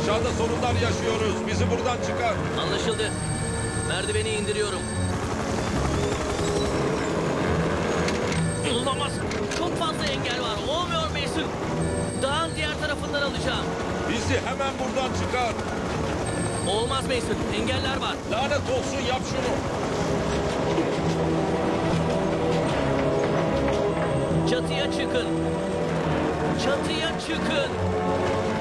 Aşağıda sorunlar yaşıyoruz. Bizi buradan çıkar. Anlaşıldı. Merdiveni indiriyorum. Olamaz. Çok fazla engel var. Olmuyor Mason. Dağın diğer tarafından alacağım. Bizi hemen buradan çıkar. Olmaz Mason. Engeller var. Lanet olsun, yap şunu. Çatıya çıkın. Çatıya çıkın.